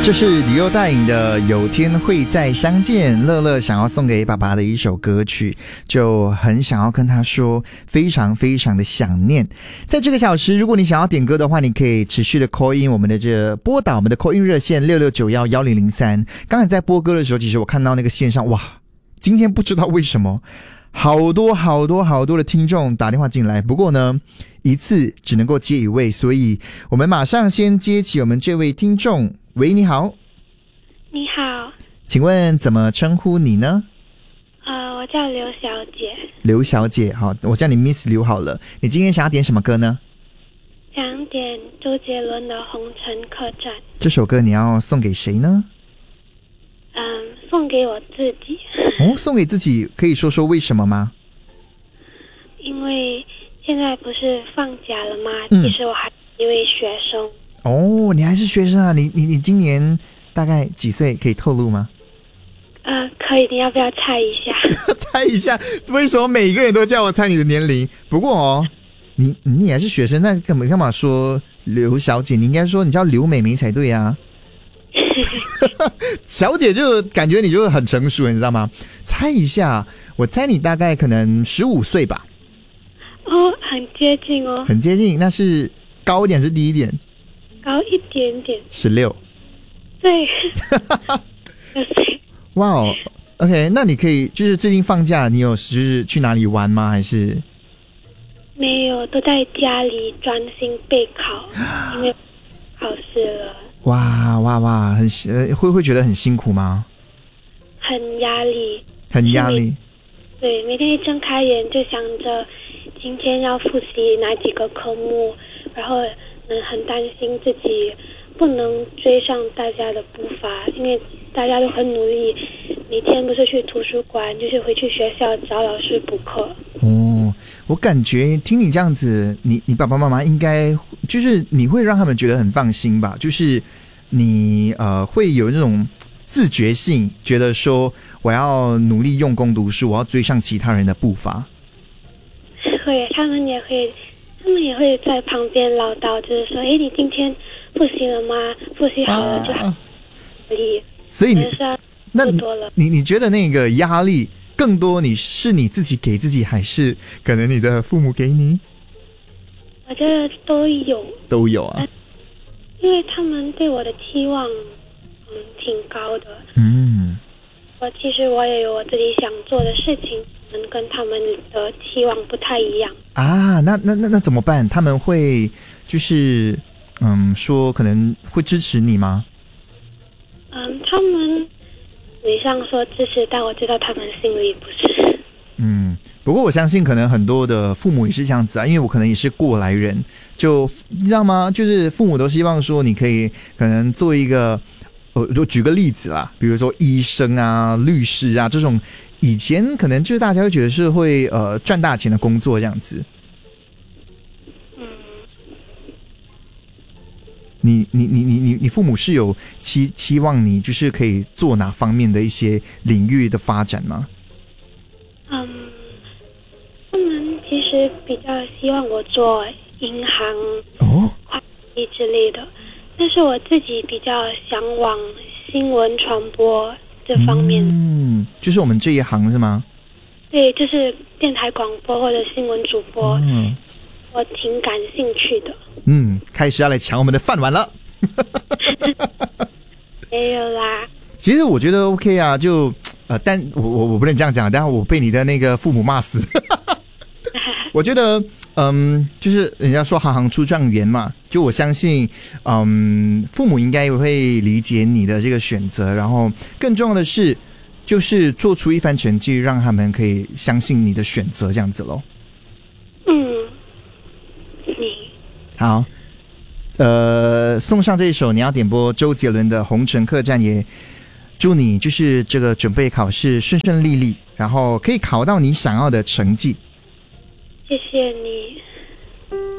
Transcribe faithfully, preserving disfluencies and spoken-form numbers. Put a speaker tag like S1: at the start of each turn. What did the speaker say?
S1: 这是李幼大颖的《有天会再相见》，乐乐想要送给爸爸的一首歌曲，就很想要跟他说非常非常的想念。在这个小时，如果你想要点歌的话，你可以持续的 call in 我们的这拨打我们的 call in 热线六六九一一零零三。刚才在播歌的时候，其实我看到那个线上，哇，今天不知道为什么好多好多好多的听众打电话进来，不过呢一次只能够接一位，所以我们马上先接起我们这位听众。喂，你好。
S2: 你好，
S1: 请问怎么称呼你呢？
S2: 呃，我叫刘小姐。
S1: 刘小姐，好，我叫你 Miss 刘好了。你今天想要点什么歌呢？
S2: 想点周杰伦的《红尘客栈》。
S1: 这首歌你要送给谁呢？
S2: 嗯，送给我自己。
S1: 哦，送给自己，可以说说为什么吗？
S2: 因为现在不是放假了吗？
S1: 嗯、
S2: 其实我还是一位学生。
S1: 哦，你还是学生啊？你你你今年大概几岁？可以透露吗？
S2: 呃，可以，你要不要猜一下？
S1: 猜一下，为什么每个人都叫我猜你的年龄？不过哦，你你也是学生，那干嘛干嘛说刘小姐？你应该说你叫刘美眉才对啊。小姐就感觉你就很成熟，你知道吗？猜一下，我猜你大概可能十五岁吧。
S2: 哦，很接近哦。
S1: 很接近，那是高一点是低一点？
S2: 高一点点。
S1: 十六。
S2: 对。
S1: 哇哦 ，OK， 那你可以就是最近放假，你有就是去哪里玩吗？还是
S2: 没有，都在家里专心备考，因为考试了。
S1: 哇哇哇，很呃会会觉得很辛苦吗？
S2: 很压力。
S1: 很压力。
S2: 对，每天一睁开眼就想着今天要复习哪几个科目，然后嗯很担心自己不能追上大家的步伐，因为大家都很努力，每天不是去图书馆就是回去学校找老师补课。
S1: 哦，我感觉听你这样子，你你爸爸妈妈应该就是你会让他们觉得很放心吧？就是你呃会有那种自觉性，觉得说我要努力用功读书，我要追上其他人的步伐。
S2: 会，他们也会，他们也会在旁边唠叨，就是说，哎，你今天复习了吗？复习好了就好。啊、
S1: 所以你那
S2: 你
S1: 你你觉得那个压力更多，你是你自己给自己，还是可能你的父母给你？
S2: 我觉得都有，
S1: 都有啊。
S2: 因为他们对我的期望，嗯，挺高的。
S1: 嗯。
S2: 我其实我也有我自己想做的事情，嗯，跟他们的期望不太一样。啊，
S1: 那那那那怎么办？他们会就是嗯说可能会支持你吗？
S2: 嗯，他们嘴上说支持，但我知道他们心里不是。
S1: 嗯，不过我相信可能很多的父母也是这样子啊，因为我可能也是过来人，就你知道吗？就是父母都希望说你可以可能做一个，呃，就举个例子啦，比如说医生啊、律师啊这种，以前可能就是大家会觉得是会呃赚大钱的工作这样子。
S2: 嗯，
S1: 你你你你你你父母是有期期望你就是可以做哪方面的一些领域的发展吗？
S2: 嗯，他们其实比较希望我做银行、
S1: 哦、
S2: 会计之类的，但是我自己比较想往新闻传播这方面。
S1: 嗯，就是我们这一行是吗？
S2: 对，就是电台广播或者新闻主播。嗯，我挺感兴趣的。
S1: 嗯，开始要来抢我们的饭碗了。
S2: 没有啦。
S1: 其实我觉得 OK 啊，就呃，但我我我不能这样讲，但我被你的那个父母骂死。我觉得，嗯，就是人家说行行出状元嘛，就我相信，嗯，父母应该会理解你的这个选择，然后更重要的是，就是做出一番成绩，让他们可以相信你的选择，这样子咯。
S2: 嗯，你
S1: 好。呃，送上这一首你要点播周杰伦的《红尘客栈》，也祝你就是这个准备考试顺顺利利，然后可以考到你想要的成绩。
S2: 谢谢你。